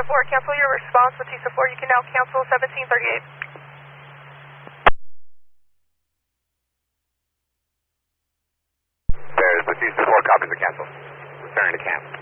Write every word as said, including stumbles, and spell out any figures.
four, cancel your response with T S A four. You can now cancel seventeen thirty-eight. There's the T S A four, copy the cancel. Returning to camp.